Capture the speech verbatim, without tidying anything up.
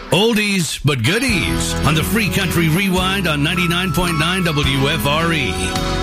Oldies but goodies on the Free Country Rewind on ninety-nine point nine W F R E.